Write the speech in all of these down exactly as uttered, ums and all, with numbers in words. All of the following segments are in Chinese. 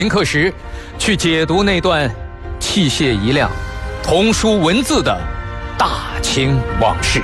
秦刻石去解读那段器械一亮、童书文字的大清往事。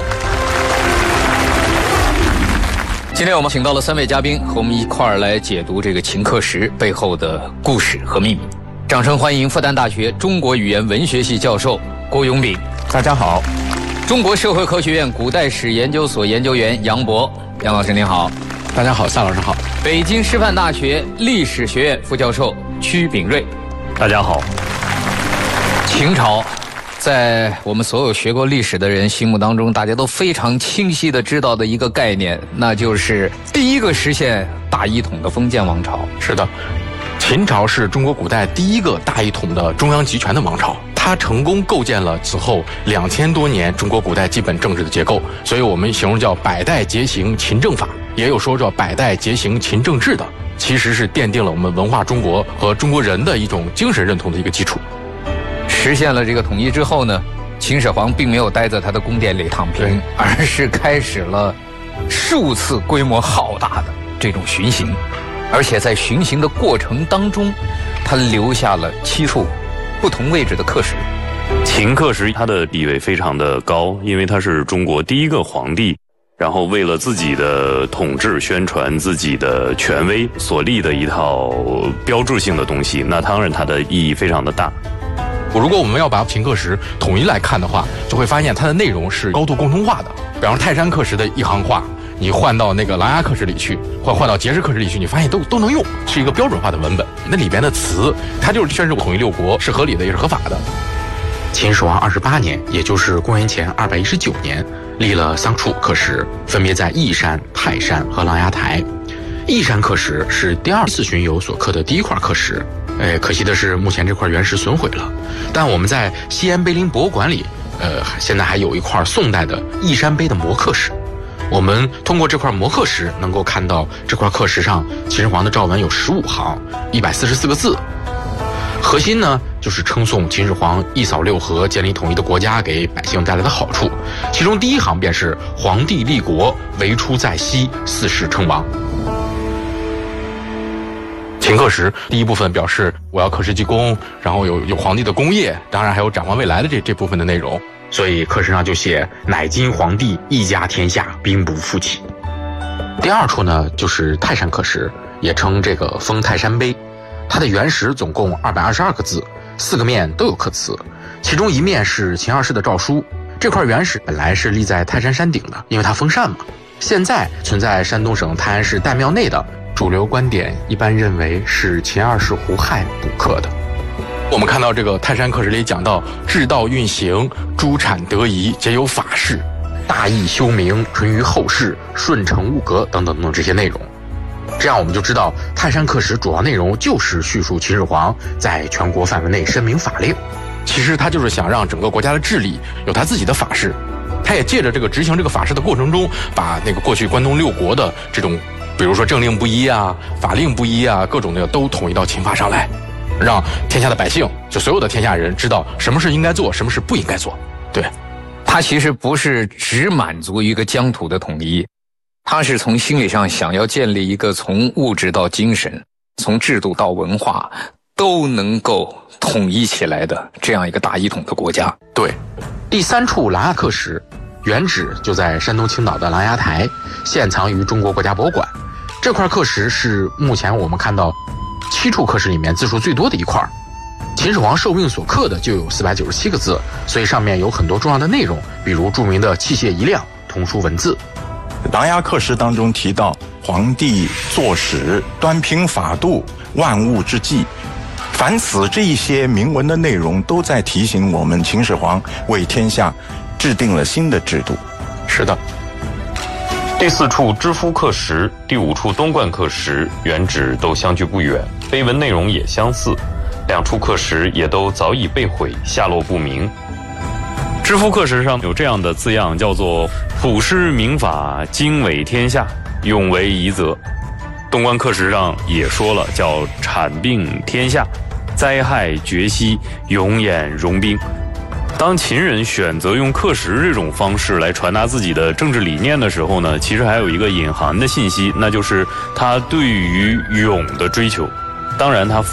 今天我们请到了三位嘉宾，和我们一块儿来解读这个秦刻石背后的故事和秘密。掌声欢迎复旦大学中国语言文学系教授郭永炳。 大家好。 中国社会科学院古代史研究所研究员杨博。杨老师您好。 大家好，夏老师好。 北京师范大学历史学院副教授屈炳瑞。 大家好。 秦朝在我们所有学过历史的人心目当中，大家都非常清晰地知道的一个概念，那就是第一个实现大一统的封建王朝。 是的，秦朝是中国古代第一个大一统的中央集权的王朝，它成功构建了此后两千多年中国古代基本政治的结构，所以我们形容叫百代结行秦政法，也有说叫百代结行秦政治的，其实是奠定了我们文化中国和中国人的一种精神认同的一个基础。 实现了这个统一之后呢，秦始皇并没有待在他的宫殿里躺平，而是开始了数次规模浩大的这种巡行，而且在巡行的过程当中，他留下了七处不同位置的刻石。 秦刻石他的地位非常的高，因为他是中国第一个皇帝，然后为了自己的统治宣传自己的权威所立的一套标志性的东西，那当然它的意义非常的大。 如果我们要把秦刻石统一来看的话，就会发现它的内容是高度共通化的。比方说泰山刻石的一行话，你换到那个琅琊刻石里去，或换到碣石刻石里去，你发现都都能用，是一个标准化的文本。那里边的词，它就是宣示统一六国是合理的，也是合法的。秦始皇二十八年，也就是公元前二百一十九年，立了三处刻石，分别在义山、泰山和琅琊台。义山刻石是第二次巡游所刻的第一块刻石，哎，可惜的是目前这块原石损毁了。但我们在西安碑林博物馆里，呃，现在还有一块宋代的义山碑的摹刻石。我们通过这块摹刻石，能够看到这块刻石上秦始皇的诏文有十五行，一百四十四个字。核心呢，就是称颂秦始皇一扫六合，建立统一的国家给百姓带来的好处。其中第一行便是皇帝立国，为出在西，四世称王。秦刻石第一部分表示我要刻石记功，然后有有皇帝的功业，当然还有展望未来的这这部分的内容。所以刻石上就写乃今皇帝一家天下，兵不复起。第二处呢，就是泰山刻石，也称这个封泰山碑。它的原石总共二百二十二个字，四个面都有刻词，其中一面是秦二世的诏书。这块原石本来是立在泰山山顶的，因为它封禅嘛。现在存在山东省泰安市岱庙内的，主流观点一般认为是秦二世胡亥补刻的。我们看到这个泰山刻石里讲到治道运行，诸产得宜，皆有法事，大义修明，淳于后世，顺承物格等等等等这些内容。这样我们就知道泰山刻石主要内容就是叙述秦始皇在全国范围内申明法令。其实他就是想让整个国家的治理有他自己的法式，他也借着这个执行这个法式的过程中，把那个过去关东六国的这种比如说政令不一啊，法令不一啊，各种的都统一到秦法上来，让天下的百姓，就所有的天下人知道什么是应该做，什么是不应该做。对， 他其实不是只满足于一个疆土的统一，他是从心理上想要建立一个从物质到精神，从制度到文化都能够统一起来的这样一个大一统的国家。 对，第三处琅琊刻石原址就在山东青岛的琅琊台，现藏于中国国家博物馆。这块刻石是目前我们看到七处刻石里面字数最多的一块。秦始皇受命所刻的就有四百九十七个字，所以上面有很多重要的内容，比如著名的器械一亮、童书文字。 琅琊刻石当中提到皇帝作史，端平法度，万物之纪，凡此这一些铭文的内容都在提醒我们秦始皇为天下制定了新的制度。 是的。 第四处知夫刻石，第五处东冠刻石原址都相距不远，碑文内容也相似，两处刻石也都早已被毁，下落不明。知夫刻石上有这样的字样，叫做普施明法，经纬天下，永为夷则。东冠刻石上也说了，叫铲并天下，灾害绝息，永掩戎兵。当秦人选择用刻石这种方式来传达自己的政治理念的时候呢，其实还有一个隐含的信息，那就是他对于永的追求。当然他